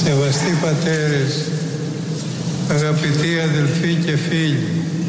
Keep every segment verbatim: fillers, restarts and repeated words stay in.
Σεβαστοί πατέρες, αγαπητοί αδελφοί και φίλοι,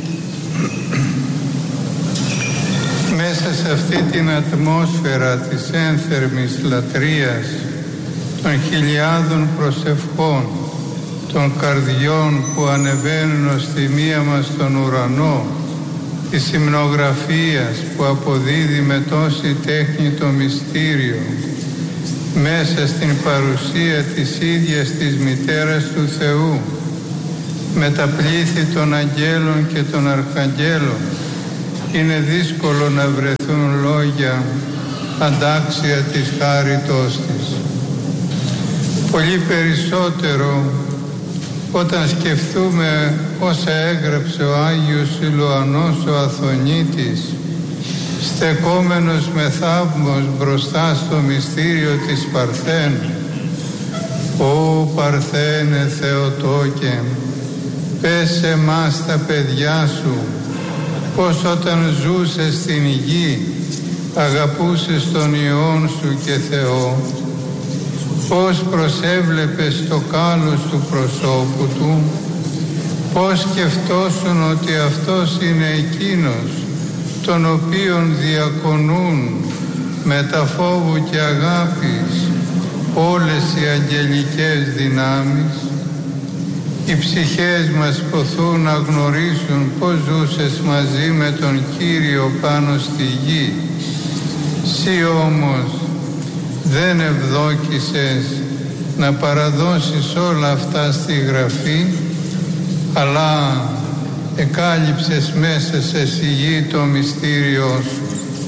μέσα σε αυτή την ατμόσφαιρα της ένθερμης λατρείας, των χιλιάδων προσευχών, των καρδιών που ανεβαίνουν ως θυμία μας στον ουρανό, της υμνογραφίας που αποδίδει με τόση τέχνη το μυστήριο, μέσα στην παρουσία της ίδιας της Μητέρας του Θεού, με τα πλήθη των αγγέλων και των αρχαγγέλων, είναι δύσκολο να βρεθούν λόγια αντάξια της χάριτός της. Πολύ περισσότερο όταν σκεφτούμε όσα έγραψε ο Άγιος Σιλουανός ο Αθωνίτης, στεκόμενος με θαύμος μπροστά στο μυστήριο της Παρθένου. «Ω Παρθένε Θεοτόκε, πες σε εμάς τα παιδιά σου, πως όταν ζούσες στην γη αγαπούσες τον Υιόν σου και Θεό, πως προσέβλεπες το κάλος του προσώπου του, πως σκεφτόσουν ότι αυτός είναι εκείνος τον οποίον διακονούν με τα φόβου και αγάπης όλες οι αγγελικές δυνάμεις. Οι ψυχές μας ποθούν να γνωρίσουν πως ζούσες μαζί με τον Κύριο πάνω στη γη. Συ όμως δεν ευδόκησες να παραδώσεις όλα αυτά στη Γραφή, αλλά εκάλυψες μέσα σε σιγή το μυστήριό σου.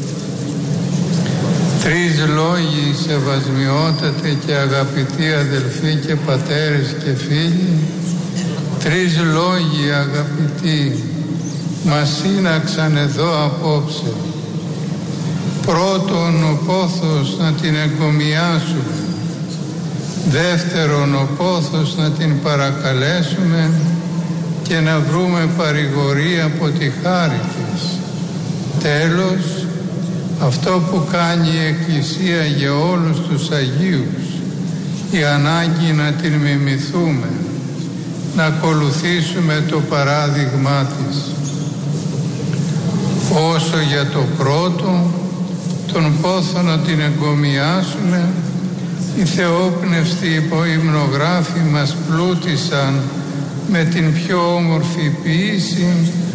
Τρεις λόγοι, σεβασμιότατε και αγαπητοί αδελφοί και πατέρες και φίλοι, τρεις λόγοι αγαπητοί μας σύναξαν εδώ απόψε. Πρώτον, ο πόθος να την εγκομιάσουμε. Δεύτερον, ο πόθος να την παρακαλέσουμε και να βρούμε παρηγορία από τη χάρη της. Τέλος, αυτό που κάνει η Εκκλησία για όλους τους Αγίους, η ανάγκη να την μιμηθούμε, να ακολουθήσουμε το παράδειγμά της. Όσο για το πρώτο, τον πόθο να την εγκομιάσουμε, οι θεόπνευστοι υποϊμνογράφοι μας πλούτησαν με την πιο όμορφη ποίηση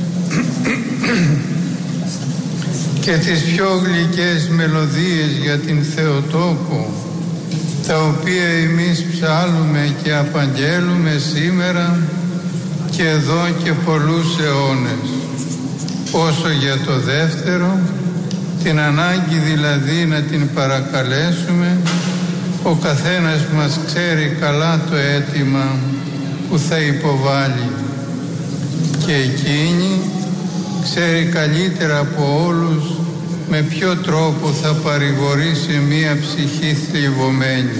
και τις πιο γλυκές μελωδίες για την Θεοτόκο, τα οποία εμείς ψάλλουμε και απαγγέλουμε σήμερα και εδώ και πολλούς αιώνες. Όσο για το δεύτερο, την ανάγκη δηλαδή να την παρακαλέσουμε, ο καθένας μας ξέρει καλά το αίτημα που θα υποβάλει και εκείνη ξέρει καλύτερα από όλους με ποιο τρόπο θα παρηγορήσει μία ψυχή θλιβωμένη.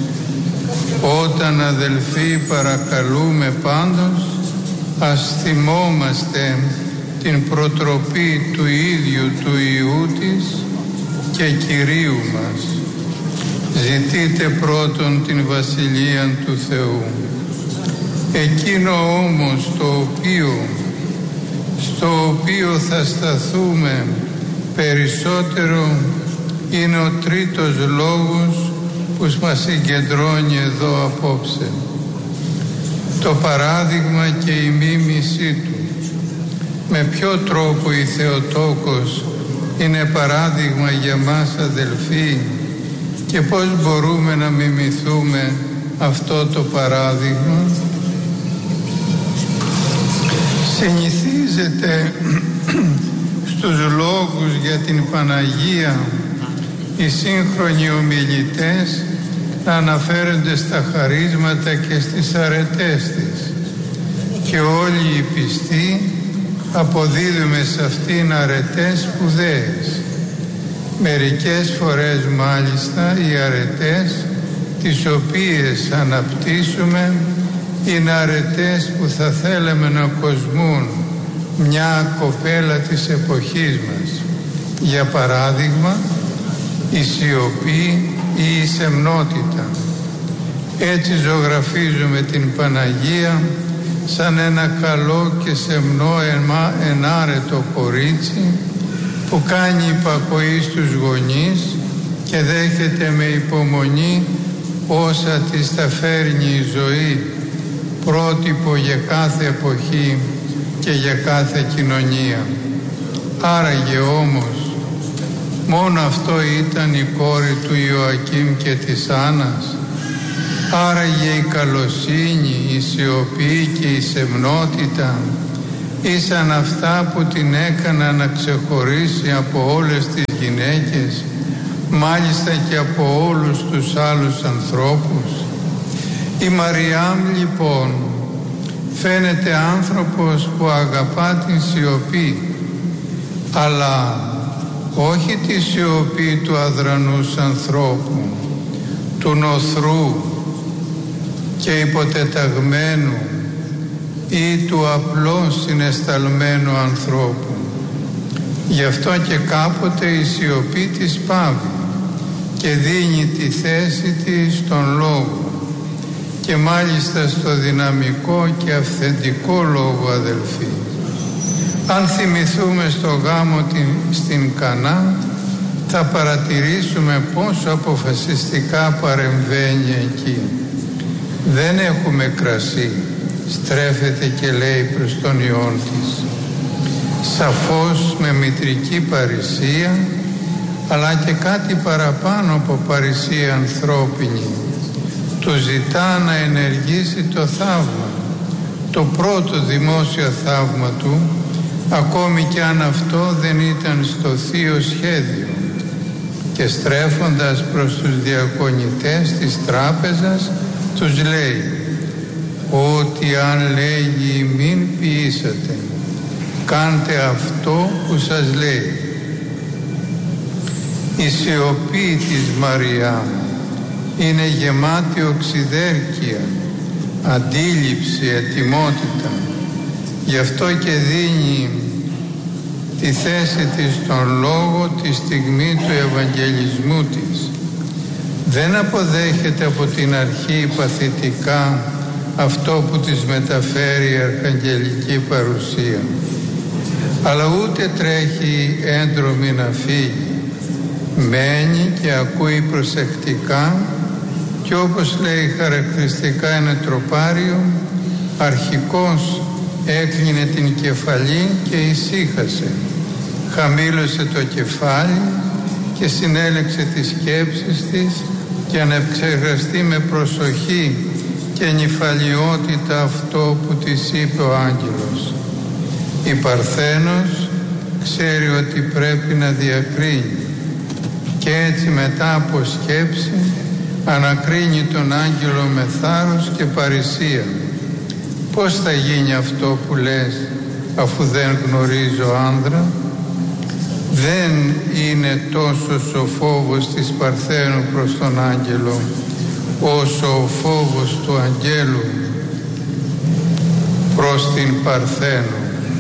Όταν αδελφοί παρακαλούμε πάντως, ας θυμόμαστε την προτροπή του ίδιου του Υιού της και Κυρίου μας. Ζητείτε πρώτον την Βασιλεία του Θεού. Εκείνο όμως το οποίο, στο οποίο θα σταθούμε περισσότερο είναι ο τρίτος λόγος που μας συγκεντρώνει εδώ απόψε. Το παράδειγμα και η μίμησή του. Με ποιο τρόπο η Θεοτόκος είναι παράδειγμα για μας αδελφοί και πώς μπορούμε να μιμηθούμε αυτό το παράδειγμα. Συνηθίζεται στους λόγους για την Παναγία οι σύγχρονοι ομιλητές να αναφέρονται στα χαρίσματα και στις αρετές της και όλοι οι πιστοί αποδίδουμε σε αυτήν αρετές σπουδαίες. Μερικές φορές μάλιστα οι αρετές τις οποίες αναπτύσσουμε είναι αρετές που θα θέλαμε να κοσμούν μια κοπέλα της εποχής μας. Για παράδειγμα, η σιωπή ή η σεμνότητα. Έτσι ζωγραφίζουμε την Παναγία σαν ένα καλό και σεμνό ενάρετο κορίτσι που κάνει υπακοή στους γονείς και δέχεται με υπομονή όσα της τα φέρνει η ζωή, πρότυπο για κάθε εποχή και για κάθε κοινωνία. Άραγε όμως μόνο αυτό ήταν η κόρη του Ιωακήμ και της Άννας? Άραγε η καλοσύνη, η σιωπή και η σεμνότητα ήσαν αυτά που την έκαναν να ξεχωρίσει από όλες τις γυναίκες, μάλιστα και από όλους τους άλλους ανθρώπους? Η Μαριάμ λοιπόν φαίνεται άνθρωπος που αγαπά την σιωπή, αλλά όχι τη σιωπή του αδρανούς ανθρώπου, του νοθρού και υποτεταγμένου ή του απλώς συναισθαλμένου ανθρώπου. Γι' αυτό και κάποτε η σιωπή της πάβει και δίνει τη θέση της στον λόγο, και μάλιστα στο δυναμικό και αυθεντικό λόγο, αδελφοί. Αν θυμηθούμε στο γάμο την, στην Κανά, θα παρατηρήσουμε πόσο αποφασιστικά παρεμβαίνει εκεί. Δεν έχουμε κρασί, στρέφεται και λέει προς τον Υιόν της. Σαφώς με μητρική παρησία, αλλά και κάτι παραπάνω από παρησία ανθρώπινη. Του ζητά να ενεργήσει το θαύμα, το πρώτο δημόσιο θαύμα του, ακόμη κι αν αυτό δεν ήταν στο θείο σχέδιο. Και στρέφοντας προς τους διακονητές της τράπεζας, τους λέει ότι αν λέγει μην ποιήσατε, κάντε αυτό που σας λέει. Η σιωπή της Μαριά είναι γεμάτη οξυδέρκεια, αντίληψη, ετοιμότητα. Γι' αυτό και δίνει τη θέση της στον λόγο τη στιγμή του Ευαγγελισμού της. Δεν αποδέχεται από την αρχή παθητικά αυτό που της μεταφέρει η αρχαγγελική παρουσία, αλλά ούτε τρέχει έντρομη να φύγει. Μένει και ακούει προσεκτικά και, όπως λέει χαρακτηριστικά ένα τροπάριο, αρχικώς έκλεινε την κεφαλή και ησύχασε. Χαμήλωσε το κεφάλι και συνέλεξε τις σκέψεις της για να επεξεργαστεί με προσοχή και νηφαλιότητα αυτό που της είπε ο άγγελος. Η Παρθένος ξέρει ότι πρέπει να διακρίνει και έτσι μετά από σκέψη ανακρίνει τον άγγελο με θάρρος και παρησία. Πώς θα γίνει αυτό που λες αφού δεν γνωρίζω άνδρα? Δεν είναι τόσο ο φόβος της Παρθένου προς τον άγγελο όσο ο φόβος του αγγέλου προς την Παρθένο.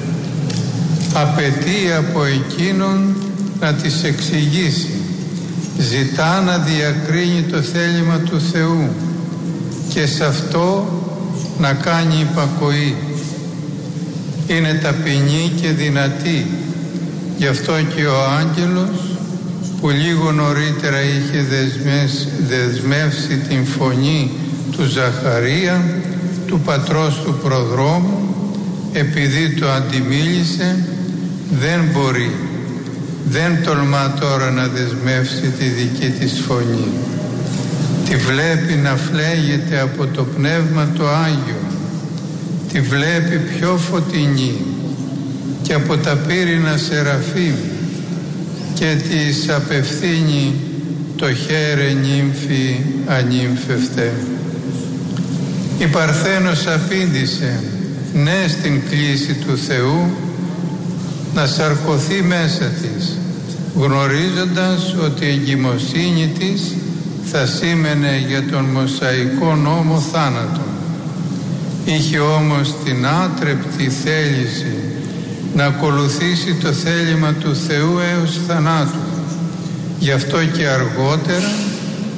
Απαιτεί από εκείνον να της εξηγήσει. Ζητά να διακρίνει το θέλημα του Θεού και σε αυτό να κάνει υπακοή. Είναι ταπεινή και δυνατή. Γι' αυτό και ο άγγελος που λίγο νωρίτερα είχε δεσμεύσει, δεσμεύσει την φωνή του Ζαχαρία, του πατρός του προδρόμου, επειδή το αντιμίλησε, δεν μπορεί, δεν τολμά τώρα να δεσμεύσει τη δική της φωνή. Τη βλέπει να φλέγεται από το Πνεύμα το Άγιο, τη βλέπει πιο φωτεινή και από τα πύρινα σεραφείμ και της απευθύνει το χέρε νύμφη ανύμφευτε. Η Παρθένος απήντησε ναι στην κλήση του Θεού να σαρκωθεί μέσα της, γνωρίζοντας ότι η εγκυμοσύνη της θα σήμαινε για τον Μωσαϊκό νόμο θάνατο. Είχε όμως την άτρεπτη θέληση να ακολουθήσει το θέλημα του Θεού έως θανάτου. Γι' αυτό και αργότερα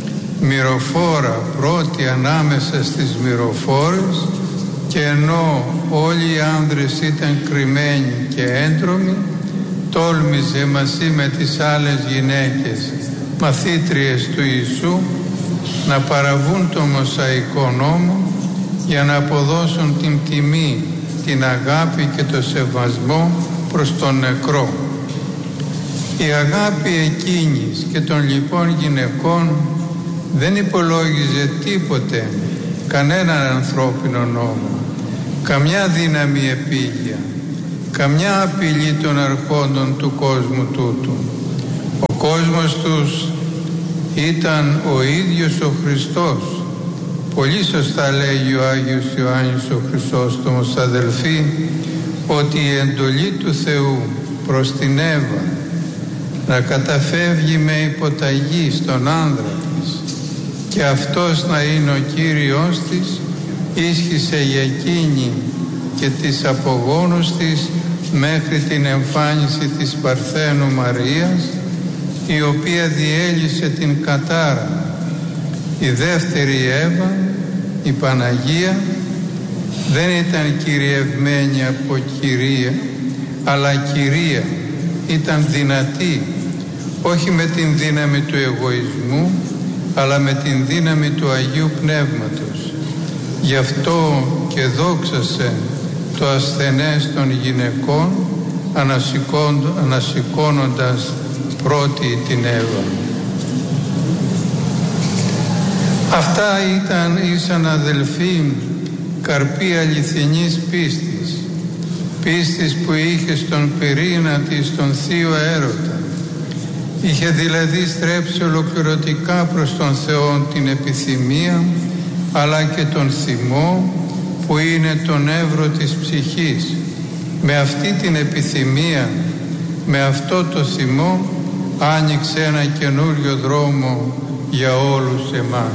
μυροφόρα πρώτη ανάμεσα στις μυροφόρες, και ενώ όλοι οι άνδρες ήταν κρυμμένοι και έντρομοι, τόλμησε μαζί με τις άλλες γυναίκες μαθήτριες του Ιησού να παραβούν το Μωσαϊκό νόμο για να αποδώσουν την τιμή, την αγάπη και το σεβασμό προς τον νεκρό. Η αγάπη εκείνης και των λοιπών γυναικών δεν υπολόγιζε τίποτε, κανέναν ανθρώπινο νόμο, καμιά δύναμη επίγεια, καμιά απειλή των αρχόντων του κόσμου τούτου. Ο κόσμος τους ήταν ο ίδιος ο Χριστός. Πολύ σωστά λέγει ο Άγιος Ιωάννης ο Χρυσόστομος, αδελφοί, ότι η εντολή του Θεού προς την Εύα να καταφεύγει με υποταγή στον άνδρα της και αυτός να είναι ο Κύριος της, ίσχυσε για εκείνη και τις απογόνους της μέχρι την εμφάνιση της Παρθένου Μαρίας, η οποία διέλυσε την κατάρα. Η δεύτερη Εύα, η Παναγία, δεν ήταν κυριευμένη από κυρία, αλλά κυρία, ήταν δυνατή, όχι με την δύναμη του εγωισμού, αλλά με την δύναμη του Αγίου Πνεύματος. Γι' αυτό και δόξασε το ασθενές των γυναικών, ανασηκώνοντας πρώτη την Εύα. Αυτά ήταν ήσαν αδελφοί καρποί αληθινής πίστης, πίστης που είχε στον πυρήνα της τον Θείο Έρωτα. Είχε δηλαδή στρέψει ολοκληρωτικά προς τον Θεό την επιθυμία, αλλά και τον θυμό που είναι το νεύρο της ψυχής. Με αυτή την επιθυμία, με αυτό το θυμό, άνοιξε ένα καινούριο δρόμο για όλους εμάς.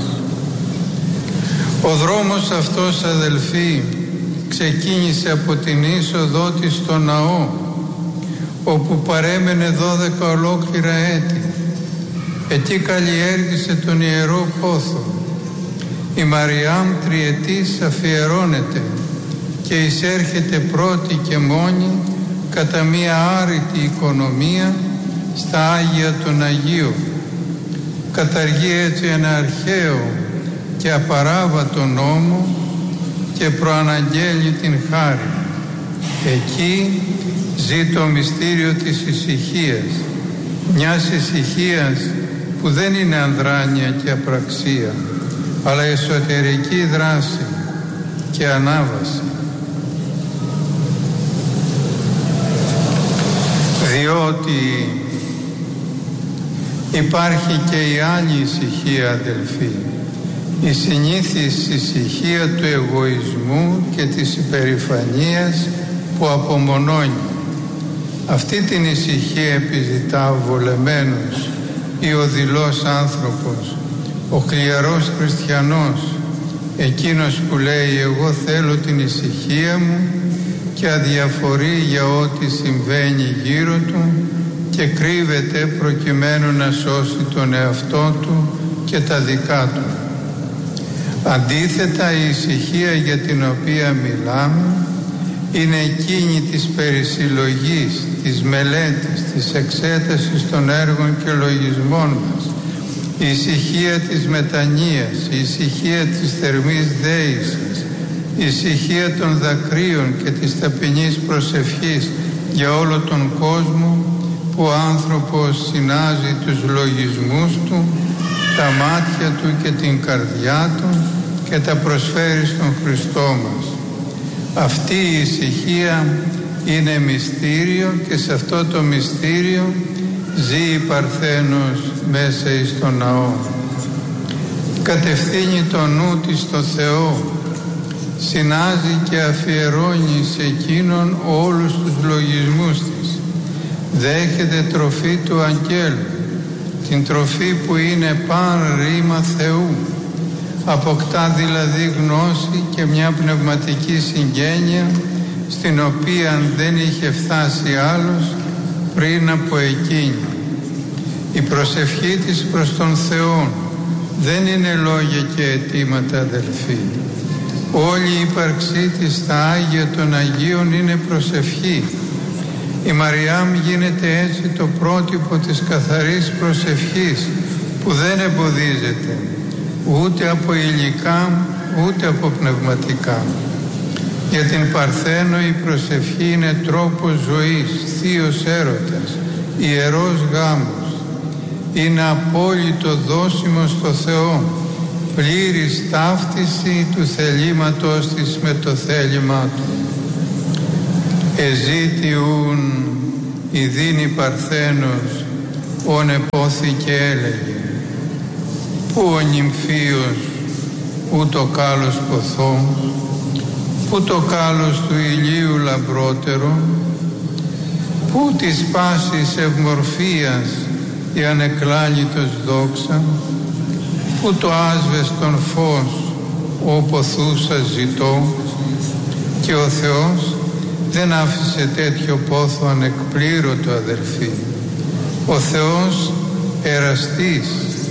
Ο δρόμος αυτός, αδελφοί, ξεκίνησε από την είσοδό της στο ναό, όπου παρέμενε δώδεκα ολόκληρα έτη. Εκεί καλλιέργησε τον Ιερό Πόθο. Η Μαριάμ τριετής αφιερώνεται και εισέρχεται πρώτη και μόνη κατά μία άρρητη οικονομία στα Άγια των Αγίων. Καταργεί έτσι ένα αρχαίο και απαράβατο νόμο και προαναγγέλει την χάρη. Εκεί ζει το μυστήριο της ησυχίας, μιας ησυχίας που δεν είναι ανδράνεια και απραξία, αλλά εσωτερική δράση και ανάβαση. Διότι υπάρχει και η άλλη ησυχία, αδελφοί, η συνήθις ησυχία του εγωισμού και της υπερηφανίας που απομονώνει. Αυτή την ησυχία επιζητά ο βολεμένος ή ο δειλός άνθρωπος, ο χλιαρός χριστιανός, εκείνος που λέει «εγώ θέλω την ησυχία μου» και αδιαφορεί για ό,τι συμβαίνει γύρω του και κρύβεται προκειμένου να σώσει τον εαυτό του και τα δικά του. Αντίθετα, η ησυχία για την οποία μιλάμε είναι εκείνη της περισυλλογής, της μελέτης, της εξέτασης των έργων και λογισμών μας, η ησυχία της μετανοίας, η ησυχία της θερμής δέησης, η ησυχία των δακρύων και της ταπεινής προσευχής για όλο τον κόσμο, που ο άνθρωπος συνάζει τους λογισμούς του, τα μάτια του και την καρδιά του και τα προσφέρει στον Χριστό μας. Αυτή η ησυχία είναι μυστήριο και σε αυτό το μυστήριο ζει η Παρθένος μέσα εις τον ναό. Κατευθύνει το νου της στο Θεό, συνάζει και αφιερώνει σε εκείνον όλους τους λογισμούς της. Δέχεται τροφή του αγγέλου, την τροφή που είναι παν ρήμα Θεού. Αποκτά δηλαδή γνώση και μια πνευματική συγγένεια στην οποία δεν είχε φτάσει άλλος πριν από εκείνη. Η προσευχή της προς τον Θεό δεν είναι λόγια και αιτήματα, αδελφοί. Όλη η ύπαρξή της στα Άγια των Αγίων είναι προσευχή. Η Μαριάμ γίνεται έτσι το πρότυπο της καθαρής προσευχής που δεν εμποδίζεται ούτε από υλικά ούτε από πνευματικά. Για την Παρθένο η προσευχή είναι τρόπος ζωής, θείος έρωτας, ιερός γάμος. Είναι απόλυτο δόσιμο στο Θεό, πλήρης ταύτιση του θελήματος της με το θέλημά Του. Εζήτιουν η δίνη Παρθένος, ον επόθη και έλεγε, πού ο νυμφίος, ού το κάλος ποθό, πού το κάλος του ηλίου λαμπρότερο, πού της πάσης ευμορφίας η ανεκλάλητος δόξα, πού το άσβεστον φως ο ποθούσα ζητώ. Και ο Θεός δεν άφησε τέτοιο πόθο ανεκπλήρωτο, αδελφοί. Ο Θεός εραστής,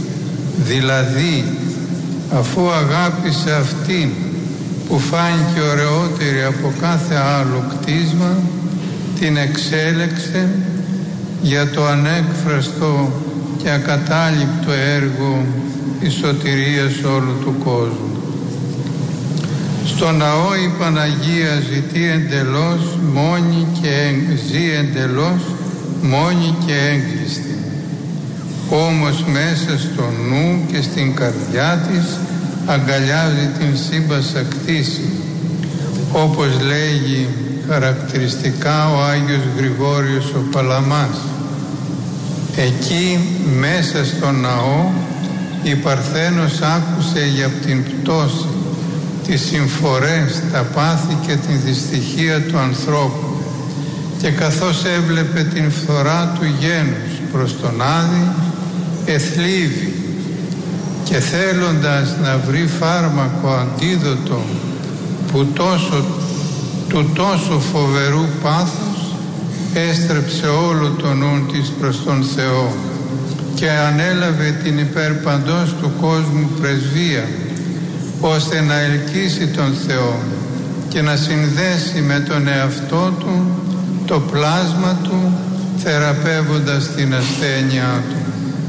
δηλαδή αφού αγάπησε αυτήν που φάνηκε ωραιότερη από κάθε άλλο κτίσμα, την εξέλεξε για το ανέκφραστο και ακατάληπτο έργο της σωτηρίας όλου του κόσμου. Στο ναό η Παναγία ζητεί εντελώς μόνη και ζει εντελώς μόνη και έγκλειστη. Όμως μέσα στο νου και στην καρδιά της αγκαλιάζει την σύμπασα κτήση, όπως λέγει χαρακτηριστικά ο Άγιος Γρηγόριος ο Παλαμάς. Εκεί μέσα στο ναό η Παρθένος άκουσε για την πτώση, τις συμφορές, τα πάθη και την δυστυχία του ανθρώπου, και καθώς έβλεπε την φθορά του γένους προς τον Άδη, εθλίβει και θέλοντας να βρει φάρμακο αντίδοτο που τόσο, του τόσο φοβερού πάθους, έστρεψε όλο το νου της προς τον Θεό και ανέλαβε την υπερπαντός του κόσμου πρεσβεία, ώστε να ελκύσει τον Θεό και να συνδέσει με τον εαυτό του το πλάσμα του, θεραπεύοντας την ασθένειά του.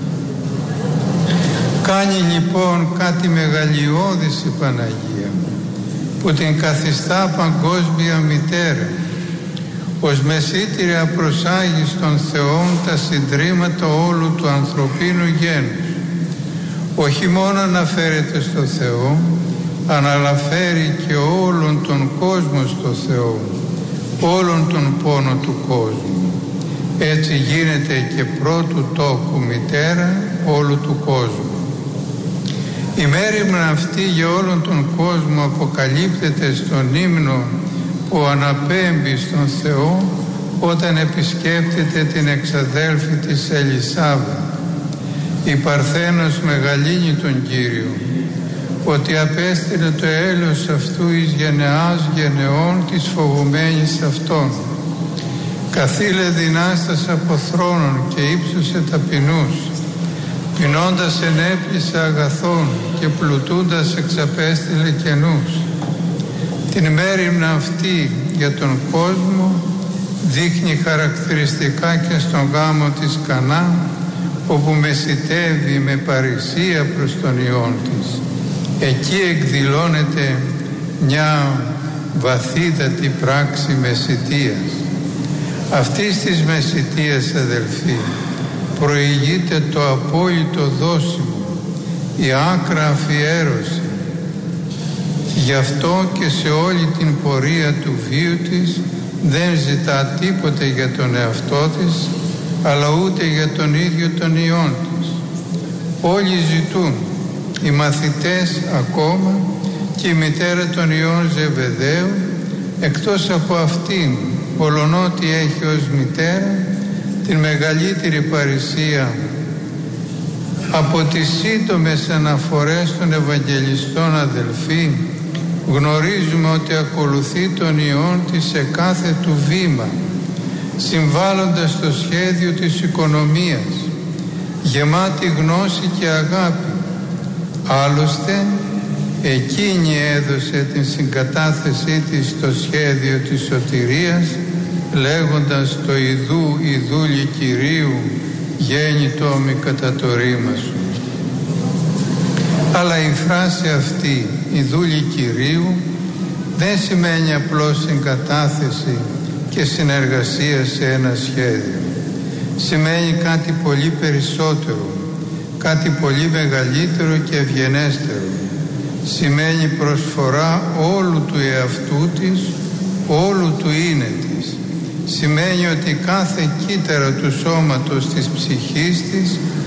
Κάνει λοιπόν κάτι μεγαλειώδης η Παναγία, που την καθιστά παγκόσμια μητέρα, ως μεσίτηρια προσάγει στον Θεό τα συντρίμματα όλου του ανθρωπίνου γένους. Όχι μόνο αναφέρεται στο Θεό, αναλαφέρει και όλον τον κόσμο στο Θεό, όλον τον πόνο του κόσμου. Έτσι γίνεται και πρώτου τόκου μητέρα όλου του κόσμου. Η μέριμνα αυτή για όλον τον κόσμο αποκαλύπτεται στον ύμνο που αναπέμπει στον Θεό όταν επισκέπτεται την εξαδέλφη της Ελισάβα. Η Παρθένος μεγαλύνει τον Κύριο, ότι απέστειλε το έλεος αυτού εις γενεάς γενεών της φοβουμένης αυτών. Καθήλε δυνάστας από θρόνων και ύψωσε ταπεινούς, πεινώντας ενέπλησε αγαθών και πλουτούντας εξαπέστειλε κενούς. Την μέριμνα αυτή για τον κόσμο δείχνει χαρακτηριστικά και στον γάμο της Κανά, όπου μεσιτεύει με παρησία προς τον Υιόν της. Εκεί εκδηλώνεται μια βαθύτατη πράξη μεσιτείας. Αυτής της μεσιτείας, αδελφοί, προηγείται το απόλυτο δόσιμο, η άκρα αφιέρωση. Γι' αυτό και σε όλη την πορεία του βίου της δεν ζητά τίποτε για τον εαυτό της, αλλά ούτε για τον ίδιο τον Υιόν της. Όλοι ζητούν, οι μαθητές ακόμα και η μητέρα των Υιών Ζεβεδαίου, εκτός από αυτήν, ολονότι έχει ως μητέρα την μεγαλύτερη παρησία. Από τις σύντομες αναφορές των Ευαγγελιστών, αδελφοί, γνωρίζουμε ότι ακολουθεί τον Υιόν της σε κάθε του βήμα, συμβάλλοντας στο σχέδιο της οικονομίας, γεμάτη γνώση και αγάπη, Άλλωστε, εκείνη έδωσε την συγκατάθεσή της στο σχέδιο της σωτηρίας, λέγοντας το «Ιδού, Ιδούλη Κυρίου, γέννητό μη κατά το ρήμα σου». Αλλά η φράση αυτή, «Ιδούλη Κυρίου», δεν σημαίνει απλώς συγκατάθεση και συνεργασία σε ένα σχέδιο. Σημαίνει κάτι πολύ περισσότερο, κάτι πολύ μεγαλύτερο και ευγενέστερο. Σημαίνει προσφορά όλου του εαυτού της, όλου του είναι της. Σημαίνει ότι κάθε κύτταρο του σώματος της ψυχής της